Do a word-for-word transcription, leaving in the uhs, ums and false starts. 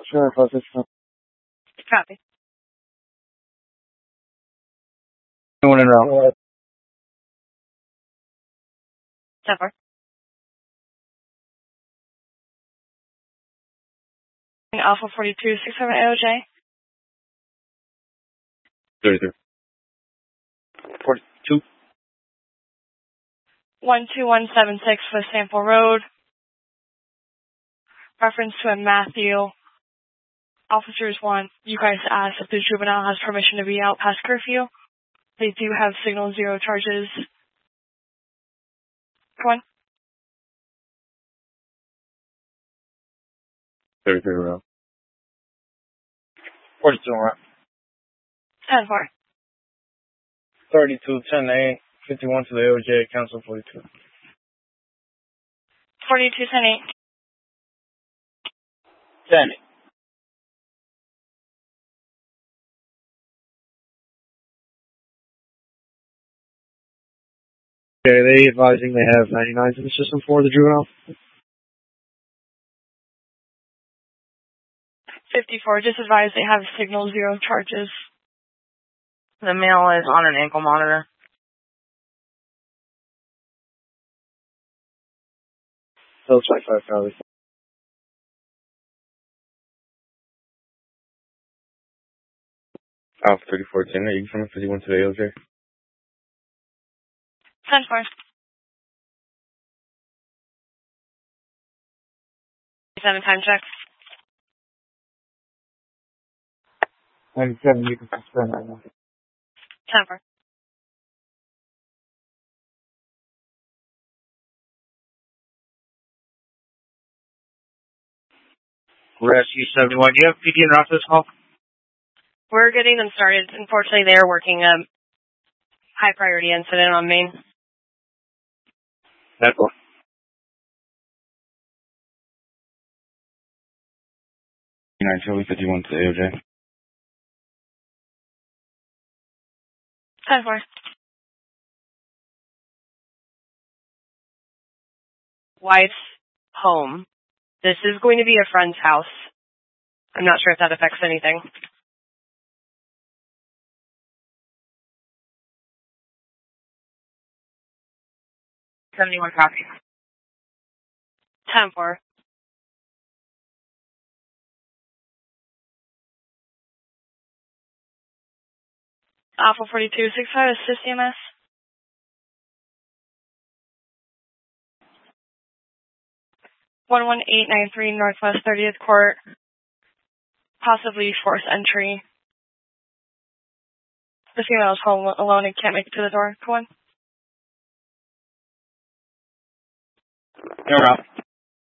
Sure, close this up. Copy. One in route. ten four. Alpha forty-two six seven A O J. thirty-three. forty-two. one two one seven six for Sample Road. Reference to a Matthew. Officers want you guys to ask if the juvenile has permission to be out past curfew. They do have signal zero charges. Come on. thirty-three route. forty-two route. ten four. thirty-two ten A. fifty-one to the A O J. Council forty-two. forty-two ten eight. ten. Okay, they advising they have ninety-nines in the system for the juvenile? fifty-four. Just advised they have signal zero charges. The male is on an ankle monitor. That looks like five Charlie. Alpha thirty-four ten, are you from fifty-one to the A O J? ten four. Seven time check. ninety-seven, you can suspend right now. ten four. Rescue seventy-one, do you have P D in the office call? We're getting them started. Unfortunately, they are working a high priority incident on Main. That's one. nine Charlie fifty-one to the A O J. ten four. Wife's home. This is going to be a friend's house. I'm not sure if that affects anything. seventy-one copy. ten four. Alpha forty-two six five, assist E M S. one one eight nine three Northwest thirtieth Court. Possibly forced entry. The female is home alone and can't make it to the door. Come on. You're up.